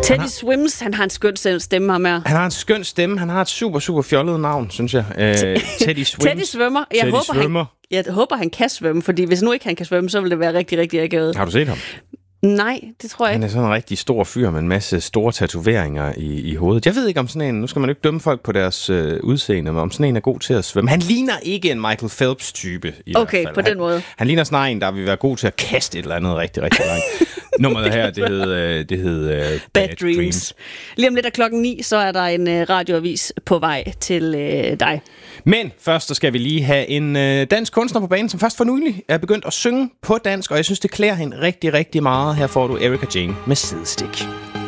Teddy Swims, han har en skøn stemme, ham her. Han har en skøn stemme. Han har et super, super fjollet navn, synes jeg. Teddy Swims. Teddy svømmer. Jeg håber, han kan svømme, fordi hvis nu ikke han kan svømme, så vil det være rigtig, rigtig akavet. Har du set ham? Nej, det tror jeg ikke. Han er sådan en rigtig stor fyr med en masse store tatoveringer i hovedet. Jeg ved ikke om sådan en, nu skal man jo ikke dømme folk på deres udseende, men om sådan en er god til at svømme. Han ligner ikke en Michael Phelps-type i hvert fald. På den måde. Han ligner sådan en, der vil være god til at kaste et eller andet rigtig, rigtig langt. Nummeret her, det hed Bad Dreams. Lige om lidt af 9:00, så er der en radioavis på vej til dig. Men først så skal vi lige have en dansk kunstner på banen, som først for nylig er begyndt at synge på dansk, og jeg synes, det klæder hende rigtig, rigtig meget. Her får du Erika Jane med Sidestik.